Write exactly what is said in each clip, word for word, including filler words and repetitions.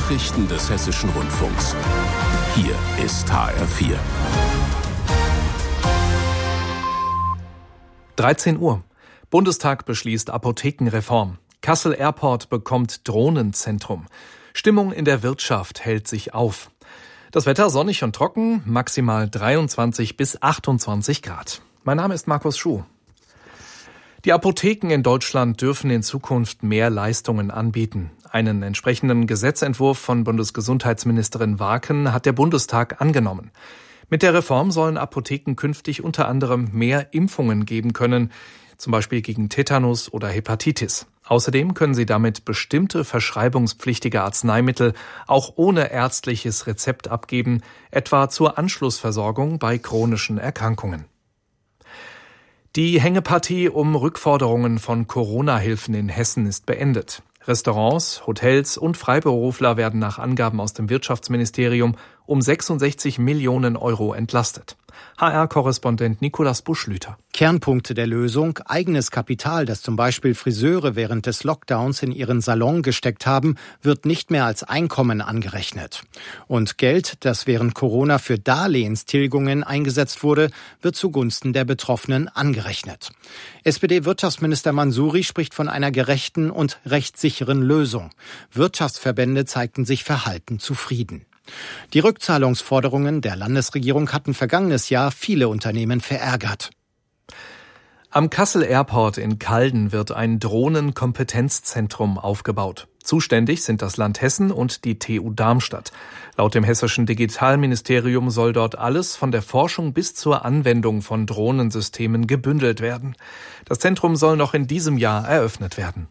Nachrichten des Hessischen Rundfunks. Hier ist H R vier. dreizehn Uhr. Bundestag beschließt Apothekenreform. Kassel Airport bekommt Drohnenzentrum. Stimmung in der Wirtschaft hält sich auf. Das Wetter sonnig und trocken, maximal dreiundzwanzig bis achtundzwanzig Grad. Mein Name ist Markus Schuh. Die Apotheken in Deutschland dürfen in Zukunft mehr Leistungen anbieten. Einen entsprechenden Gesetzentwurf von Bundesgesundheitsministerin Warken hat der Bundestag angenommen. Mit der Reform sollen Apotheken künftig unter anderem mehr Impfungen geben können, zum Beispiel gegen Tetanus oder Hepatitis. Außerdem können sie damit bestimmte verschreibungspflichtige Arzneimittel auch ohne ärztliches Rezept abgeben, etwa zur Anschlussversorgung bei chronischen Erkrankungen. Die Hängepartie um Rückforderungen von Corona-Hilfen in Hessen ist beendet. Restaurants, Hotels und Freiberufler werden nach Angaben aus dem Wirtschaftsministerium um sechsundsechzig Millionen Euro entlastet. H R-Korrespondent Nikolas Buschlüter. Kernpunkte der Lösung: eigenes Kapital, das zum Beispiel Friseure während des Lockdowns in ihren Salon gesteckt haben, wird nicht mehr als Einkommen angerechnet. Und Geld, das während Corona für Darlehenstilgungen eingesetzt wurde, wird zugunsten der Betroffenen angerechnet. S P D-Wirtschaftsminister Mansouri spricht von einer gerechten und rechtssicheren Lösung. Wirtschaftsverbände zeigten sich verhalten zufrieden. Die Rückzahlungsforderungen der Landesregierung hatten vergangenes Jahr viele Unternehmen verärgert. Am Kassel Airport in Calden wird ein Drohnenkompetenzzentrum aufgebaut. Zuständig sind das Land Hessen und die T U Darmstadt. Laut dem hessischen Digitalministerium soll dort alles von der Forschung bis zur Anwendung von Drohnensystemen gebündelt werden. Das Zentrum soll noch in diesem Jahr eröffnet werden.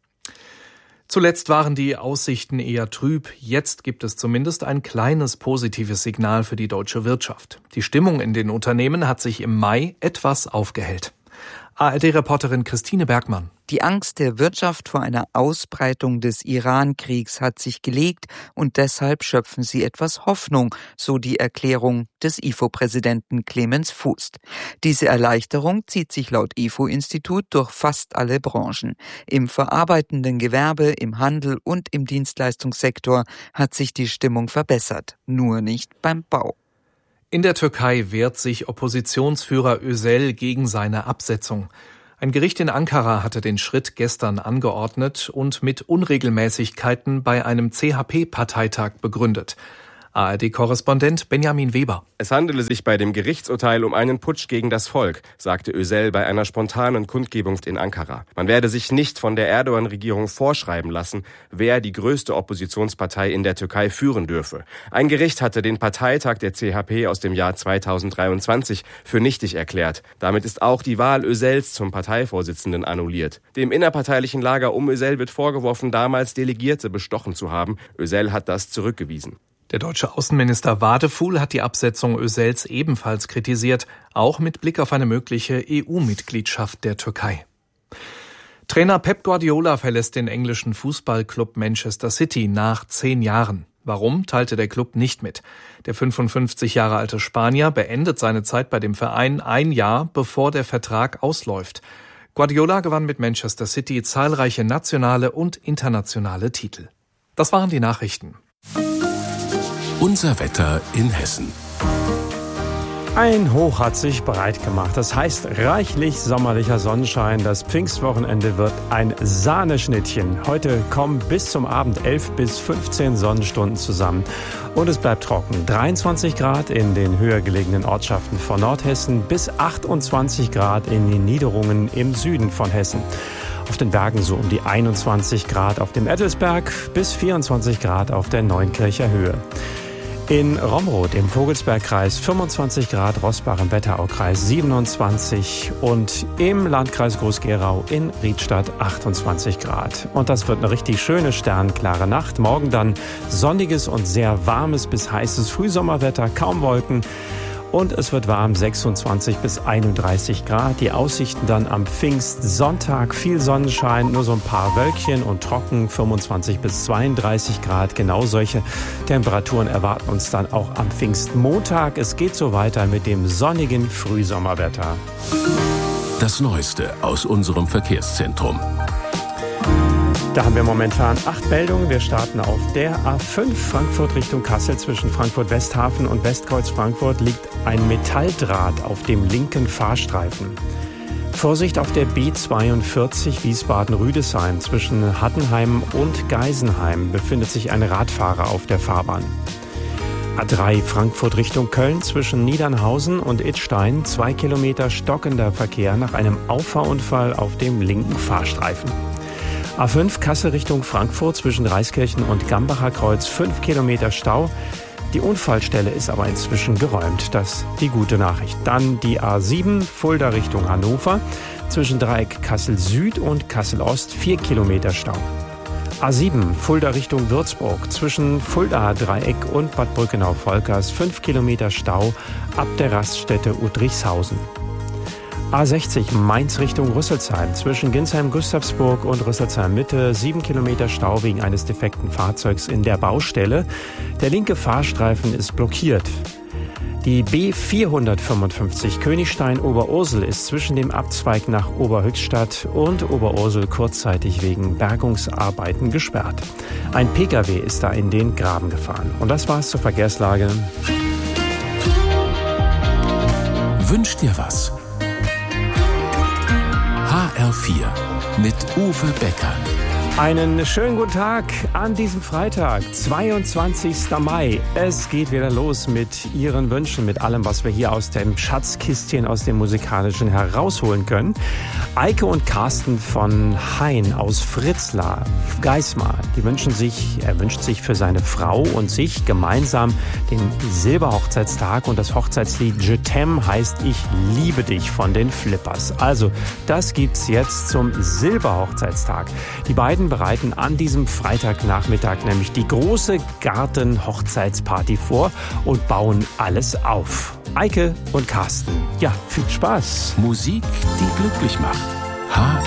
Zuletzt waren die Aussichten eher trüb. Jetzt gibt es zumindest ein kleines positives Signal für die deutsche Wirtschaft. Die Stimmung in den Unternehmen hat sich im Mai etwas aufgehellt. A R D-Reporterin Christine Bergmann. Die Angst der Wirtschaft vor einer Ausbreitung des Iran-Kriegs hat sich gelegt und deshalb schöpfen sie etwas Hoffnung, so die Erklärung des I F O-Präsidenten Clemens Fuß. Diese Erleichterung zieht sich laut I F O-Institut durch fast alle Branchen. Im verarbeitenden Gewerbe, im Handel und im Dienstleistungssektor hat sich die Stimmung verbessert, nur nicht beim Bau. In der Türkei wehrt sich Oppositionsführer Özel gegen seine Absetzung. Ein Gericht in Ankara hatte den Schritt gestern angeordnet und mit Unregelmäßigkeiten bei einem C H P-Parteitag begründet. A R D-Korrespondent Benjamin Weber. Es handele sich bei dem Gerichtsurteil um einen Putsch gegen das Volk, sagte Özel bei einer spontanen Kundgebung in Ankara. Man werde sich nicht von der Erdogan-Regierung vorschreiben lassen, wer die größte Oppositionspartei in der Türkei führen dürfe. Ein Gericht hatte den Parteitag der C H P aus dem Jahr zweitausenddreiundzwanzig für nichtig erklärt. Damit ist auch die Wahl Özels zum Parteivorsitzenden annulliert. Dem innerparteilichen Lager um Özel wird vorgeworfen, damals Delegierte bestochen zu haben. Özel hat das zurückgewiesen. Der deutsche Außenminister Wadefuhl hat die Absetzung Özels ebenfalls kritisiert, auch mit Blick auf eine mögliche E U-Mitgliedschaft der Türkei. Trainer Pep Guardiola verlässt den englischen Fußballclub Manchester City nach zehn Jahren. Warum, teilte der Club nicht mit. Der fünfundfünfzig Jahre alte Spanier beendet seine Zeit bei dem Verein ein Jahr, bevor der Vertrag ausläuft. Guardiola gewann mit Manchester City zahlreiche nationale und internationale Titel. Das waren die Nachrichten. Unser Wetter in Hessen. Ein Hoch hat sich breit gemacht. Das heißt reichlich sommerlicher Sonnenschein. Das Pfingstwochenende wird ein Sahneschnittchen. Heute kommen bis zum Abend elf bis fünfzehn Sonnenstunden zusammen. Und es bleibt trocken. dreiundzwanzig Grad in den höher gelegenen Ortschaften von Nordhessen bis achtundzwanzig Grad in den Niederungen im Süden von Hessen. Auf den Bergen so um die einundzwanzig Grad auf dem Ettelsberg bis vierundzwanzig Grad auf der Neunkircher Höhe. In Romroth im Vogelsbergkreis fünfundzwanzig Grad, Roßbach im Wetteraukreis siebenundzwanzig und im Landkreis Groß-Gerau in Riedstadt achtundzwanzig Grad. Und das wird eine richtig schöne, sternklare Nacht. Morgen dann sonniges und sehr warmes bis heißes Frühsommerwetter, kaum Wolken. Und es wird warm, sechsundzwanzig bis einunddreißig Grad. Die Aussichten dann am Pfingstsonntag, viel Sonnenschein, nur so ein paar Wölkchen und trocken, fünfundzwanzig bis zweiunddreißig Grad. Genau solche Temperaturen erwarten uns dann auch am Pfingstmontag. Es geht so weiter mit dem sonnigen Das Neueste aus unserem Verkehrszentrum. Da haben wir momentan acht Meldungen. Wir starten auf der A fünf Frankfurt Richtung Kassel. Zwischen Frankfurt-Westhafen und Westkreuz Frankfurt liegt ein Metalldraht auf dem linken Fahrstreifen. Vorsicht auf der B zweiundvierzig Wiesbaden-Rüdesheim. Zwischen Hattenheim und Geisenheim befindet sich ein Radfahrer auf der Fahrbahn. A drei Frankfurt Richtung Köln. Zwischen Niedernhausen und Idstein zwei Kilometer stockender Verkehr nach einem Auffahrunfall auf dem linken Fahrstreifen. A fünf Kassel Richtung Frankfurt zwischen Reiskirchen und Gambacher Kreuz fünf Kilometer Stau. Die Unfallstelle ist aber inzwischen geräumt. Das ist die gute Nachricht. Dann die A sieben Fulda Richtung Hannover zwischen Dreieck Kassel Süd und Kassel Ost vier Kilometer Stau. A sieben Fulda Richtung Würzburg zwischen Fulda Dreieck und Bad Brückenau-Volkers fünf Kilometer Stau ab der Raststätte Udrichshausen. A sechzig Mainz Richtung Rüsselsheim zwischen Ginsheim-Gustavsburg und Rüsselsheim-Mitte sieben Kilometer Stau wegen eines defekten Fahrzeugs in der Baustelle. Der linke Fahrstreifen ist blockiert. Die B vierhundertfünfundfünfzig Königstein-Oberursel ist zwischen dem Abzweig nach Oberhöchstadt und Oberursel kurzzeitig wegen Bergungsarbeiten gesperrt. Ein Pkw ist da in den Graben gefahren. Und das war's zur Verkehrslage. Wünsch dir was? H R vier mit Uwe Becker. Einen schönen guten Tag an diesem Freitag, zweiundzwanzigsten Mai. Es geht wieder los mit Ihren Wünschen, mit allem, was wir hier aus dem Schatzkistchen, aus dem Musikalischen herausholen können. Eike und Carsten von Hein aus Fritzlar, Geismar, die wünschen sich, er wünscht sich für seine Frau und sich gemeinsam den Silberhochzeitstag und das Hochzeitslied Je t'aime heißt Ich liebe dich von den Flippers. Also, das gibt's jetzt zum Silberhochzeitstag. Die beiden bereiten an diesem Freitagnachmittag nämlich die große Garten-Hochzeitsparty vor und bauen alles auf. Eike und Carsten, ja, viel Spaß. Musik, die glücklich macht. H